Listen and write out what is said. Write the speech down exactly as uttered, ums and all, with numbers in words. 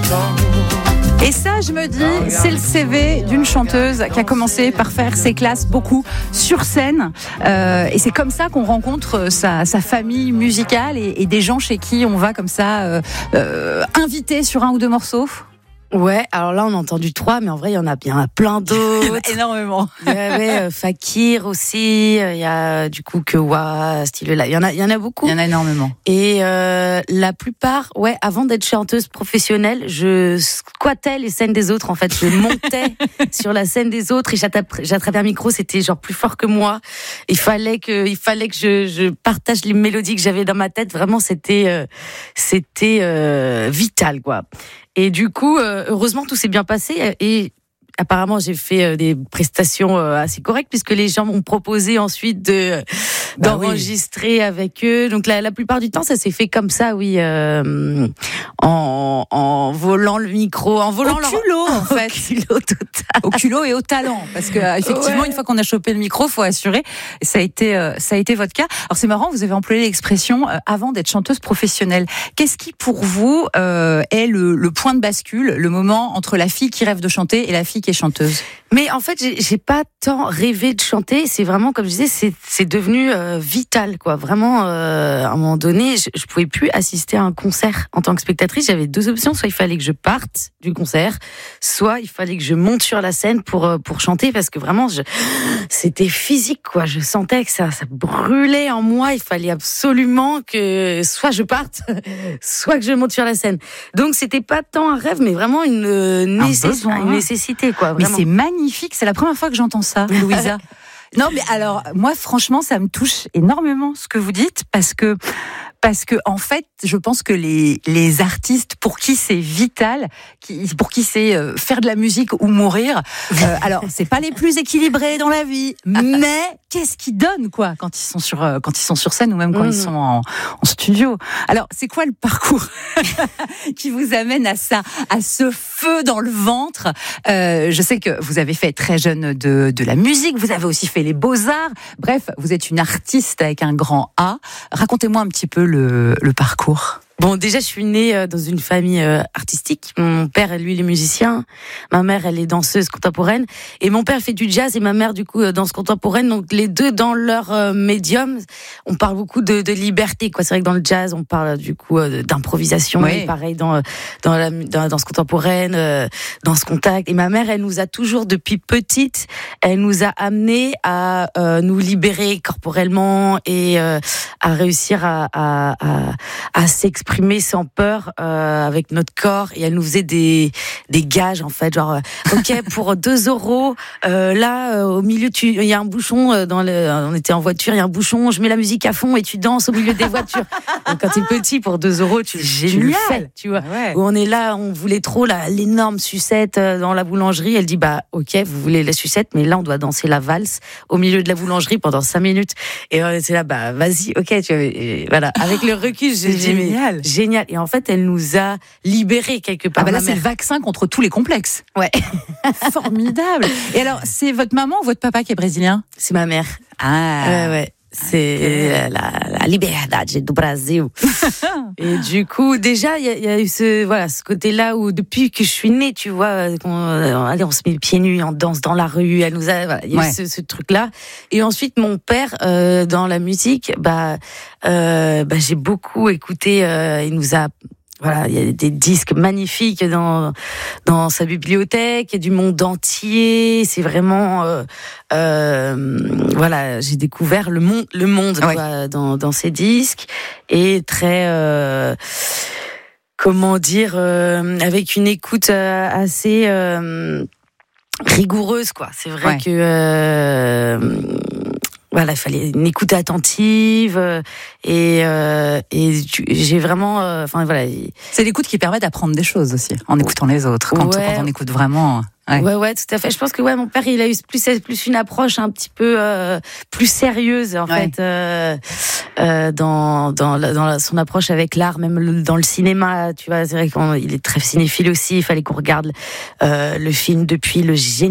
Et ça, je me dis, c'est le C V d'une chanteuse qui a commencé par faire ses classes beaucoup sur scène. Euh, et c'est comme ça qu'on rencontre sa, sa famille musicale et, et des gens chez qui on va comme ça euh, euh, inviter sur un ou deux morceaux. Ouais, alors là on a entendu trois, mais en vrai il y en a bien plein d'autres. Énormément. Il y avait euh, Fakir aussi, il y a du coup Kewa, style là, il y en a, il y en a beaucoup. Il y en a énormément. Et euh, la plupart, ouais, avant d'être chanteuse professionnelle, je squattais les scènes des autres. En fait, je montais sur la scène des autres et j'attrapais, j'attrapais un micro. C'était genre plus fort que moi. Il fallait que, il fallait que je, je partage les mélodies que j'avais dans ma tête. Vraiment, c'était, euh, c'était euh, vital, quoi. Et du coup, euh, heureusement, tout s'est bien passé. Et apparemment, j'ai fait des prestations assez correctes puisque les gens m'ont proposé ensuite de bah d'enregistrer oui. avec eux. Donc la, la plupart du temps, ça s'est fait comme ça, oui, euh, en, en volant le micro, en volant au culot, leur... en fait, au culot total, au culot et au talent, parce que effectivement, ouais. une fois qu'on a chopé le micro, faut assurer. Et ça a été, euh, ça a été votre cas. Alors c'est marrant, vous avez employé l'expression euh, avant d'être chanteuse professionnelle. Qu'est-ce qui pour vous euh, est le, le point de bascule, le moment entre la fille qui rêve de chanter et la fille qui est chanteuse? Mais en fait, j'ai, j'ai pas tant rêvé de chanter. C'est vraiment, comme je disais, c'est, c'est devenu euh, vital, quoi. Vraiment, euh, à un moment donné, je, je pouvais plus assister à un concert en tant que spectatrice. J'avais deux options. Soit il fallait que je parte du concert, soit il fallait que je monte sur la scène pour pour chanter, parce que vraiment, je, c'était physique, quoi. Je sentais que ça, ça brûlait en moi. Il fallait absolument que soit je parte, soit que je monte sur la scène. Donc, c'était pas tant un rêve, mais vraiment une, nécess- une nécessité, quoi. Vraiment. Mais c'est magnifique. C'est la première fois que j'entends ça, Louisa. Non, mais alors, moi, franchement, ça me touche énormément ce que vous dites, parce que, parce que, en fait, je pense que les, les artistes pour qui c'est vital, qui, pour qui c'est euh, faire de la musique ou mourir, euh, alors, c'est pas les plus équilibrés dans la vie, mais qu'est-ce qu'ils donnent, quoi, quand ils sont sur, euh, quand ils sont sur scène ou même quand mmh. ils sont en, en studio. Alors, c'est quoi le parcours qui vous amène à ça, à ce feu dans le ventre? euh, Je sais que vous avez fait très jeune de, de la musique, vous avez aussi fait les beaux-arts. Bref, vous êtes une artiste avec un grand A. Racontez-moi un petit peu le, le parcours. Bon, déjà, je suis née dans une famille artistique. Mon père, lui, il est musicien. Ma mère, elle est danseuse contemporaine. Et mon père fait du jazz et ma mère, du coup, danse contemporaine. Donc, les deux, dans leur médium, on parle beaucoup de, de liberté, quoi. C'est vrai que dans le jazz, on parle, du coup, d'improvisation. Oui. Et pareil, dans, dans, la, dans la danse contemporaine, dans ce contact. Et ma mère, elle nous a toujours, depuis petite, elle nous a amenés à euh, nous libérer corporellement et euh, à réussir à, à, à, à s'exprimer exprimer sans peur euh, avec notre corps. Et elle nous faisait des des gages, en fait, genre ok, pour deux euros euh, là euh, au milieu tu il y a un bouchon euh, dans le on était en voiture, il y a un bouchon, je mets la musique à fond et tu danses au milieu des voitures. Donc, quand t'es petit, pour deux euros tu, tu le fais, tu vois. Ouais. Où on est là, on voulait trop la l'énorme sucette dans la boulangerie. Elle dit bah ok, vous voulez la sucette, mais là on doit danser la valse au milieu de la boulangerie pendant cinq minutes. Et on était là, bah vas-y, ok, tu vois, et voilà. Avec le recul, j'ai dit mais génial. Et en fait, elle nous a libérés quelque part. Ah bah là, c'est le vaccin contre tous les complexes. Ouais. Formidable. Et alors, c'est votre maman ou votre papa qui est brésilien? C'est ma mère. Ah. Ouais, ouais. C'est okay. la, la liberdade du Brasil. Et du coup, déjà, il y, y a eu ce, voilà, ce côté-là où, depuis que je suis née, tu vois, on, allez, on se met les pieds nus, on danse dans la rue, elle nous a, voilà, il y a ouais. eu ce, ce truc-là. Et ensuite, mon père, euh, dans la musique, bah, euh, bah, j'ai beaucoup écouté, euh, il nous a, voilà, il y a des disques magnifiques dans dans sa bibliothèque, il y a du monde entier. C'est vraiment, euh, euh, voilà, j'ai découvert le monde, le monde ouais. quoi, dans dans ces disques et très, euh, comment dire, euh, avec une écoute euh, assez euh, rigoureuse, quoi. C'est vrai ouais. que euh, voilà, il fallait une écoute attentive et euh, et j'ai vraiment, enfin euh, voilà. C'est l'écoute qui permet d'apprendre des choses aussi en écoutant les autres. Quand, ouais. quand on écoute vraiment. Ouais. ouais, ouais, tout à fait. Je pense que ouais, mon père, il a eu plus plus une approche un petit peu euh, plus sérieuse en ouais. fait euh, euh, dans dans la, dans la, son approche avec l'art, même le, dans le cinéma. Tu vois, c'est vrai qu'il est très cinéphile aussi. Il fallait qu'on regarde euh, le film depuis le génie.